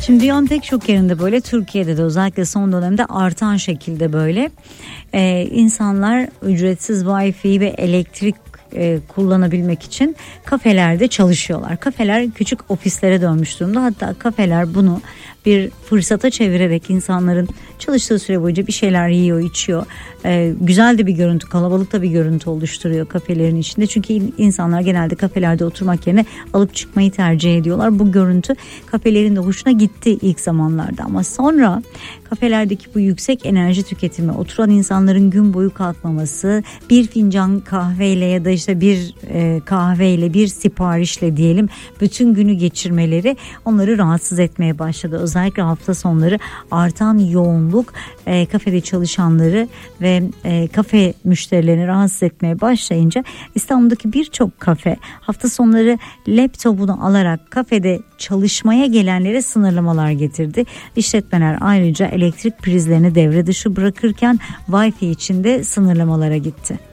Şimdi dünyanın pek çok yerinde böyle, Türkiye'de de özellikle son dönemde artan şekilde böyle insanlar ücretsiz Wi-Fi ve elektrik kullanabilmek için kafelerde çalışıyorlar. Kafeler küçük ofislere dönmüş durumda. Hatta kafeler bunu bir fırsata çevirerek insanların çalıştığı süre boyunca bir şeyler yiyor, içiyor. Güzel de bir görüntü, kalabalık da bir görüntü oluşturuyor kafelerin içinde. Çünkü insanlar genelde kafelerde oturmak yerine alıp çıkmayı tercih ediyorlar. Bu görüntü kafelerin de hoşuna gitti ilk zamanlarda. Ama sonra kafelerdeki bu yüksek enerji tüketimi, oturan insanların gün boyu kalkmaması, bir fincan kahveyle ya da işte bir kahveyle, bir siparişle diyelim bütün günü geçirmeleri onları rahatsız etmeye başladı. Özellikle hafta sonları artan yoğunluk kafede çalışanları ve kafe müşterilerini rahatsız etmeye başlayınca İstanbul'daki birçok kafe hafta sonları laptopunu alarak kafede çalışmaya gelenlere sınırlamalar getirdi. İşletmeler ayrıca elektrik prizlerini devre dışı bırakırken Wi-Fi için de sınırlamalara gitti.